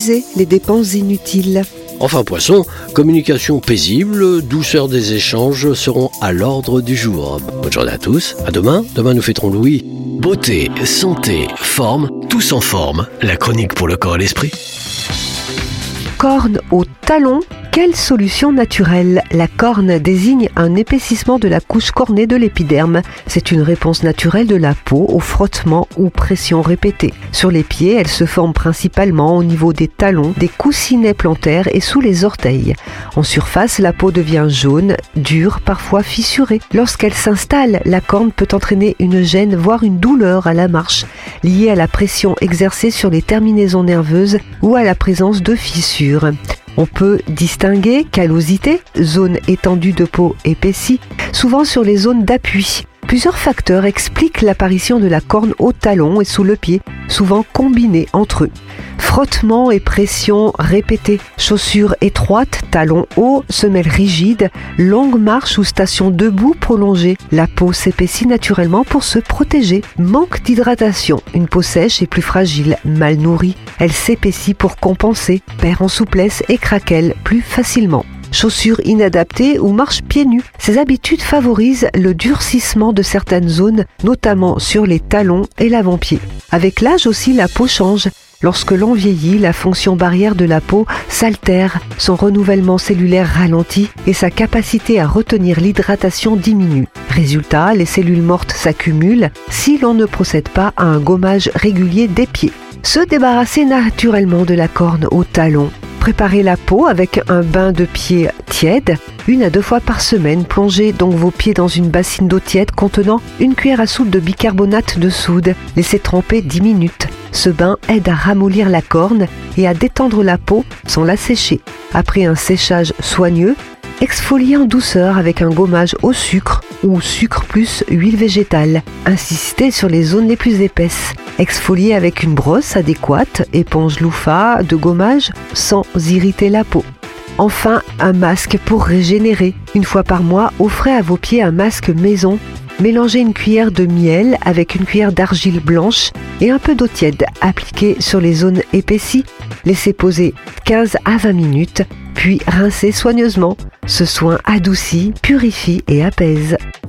économiser les dépenses inutiles. Enfin poisson, communication paisible, douceur des échanges seront à l'ordre du jour. Bonne journée à tous, à demain, nous fêterons Louis. Beauté, santé, forme, tous en forme, la chronique pour le corps et l'esprit. Corne au talon, quelle solution naturelle? La corne désigne un épaississement de la couche cornée de l'épiderme. C'est une réponse naturelle de la peau au frottement ou pression répétée. Sur les pieds, elle se forme principalement au niveau des talons, des coussinets plantaires et sous les orteils. En surface, la peau devient jaune, dure, parfois fissurée. Lorsqu'elle s'installe, la corne peut entraîner une gêne, voire une douleur à la marche, liée à la pression exercée sur les terminaisons nerveuses ou à la présence de fissures. On peut distinguer callosité, zone étendue de peau épaissie, souvent sur les zones d'appui. Plusieurs facteurs expliquent l'apparition de la corne au talon et sous le pied, souvent combinés entre eux. Frottement et pression répétée, chaussures étroites, talons hauts, semelles rigides, longue marche ou station debout prolongée. La peau s'épaissit naturellement pour se protéger. Manque d'hydratation, une peau sèche et plus fragile, mal nourrie. Elle s'épaissit pour compenser, perd en souplesse et craquelle plus facilement. Chaussures inadaptées ou marche pieds nus. Ces habitudes favorisent le durcissement de certaines zones, notamment sur les talons et l'avant-pied. Avec l'âge aussi, la peau change. Lorsque l'on vieillit, la fonction barrière de la peau s'altère, son renouvellement cellulaire ralentit et sa capacité à retenir l'hydratation diminue. Résultat, les cellules mortes s'accumulent si l'on ne procède pas à un gommage régulier des pieds. Se débarrasser naturellement de la corne au talon. Préparez la peau avec un bain de pieds tiède, 1 à 2 fois par semaine. Plongez donc vos pieds dans une bassine d'eau tiède contenant 1 cuillère à soupe de bicarbonate de soude. Laissez tremper 10 minutes. Ce bain aide à ramollir la corne et à détendre la peau sans la sécher. Après un séchage soigneux, exfoliez en douceur avec un gommage au sucre ou sucre plus huile végétale. Insistez sur les zones les plus épaisses. Exfoliez avec une brosse adéquate, éponge loofah de gommage sans irriter la peau. Enfin, un masque pour régénérer. 1 fois par mois, offrez à vos pieds un masque maison. Mélangez 1 cuillère de miel avec 1 cuillère d'argile blanche et un peu d'eau tiède. Appliquez sur les zones épaissies. Laissez poser 15 à 20 minutes, puis rincez soigneusement. Ce soin adoucit, purifie et apaise.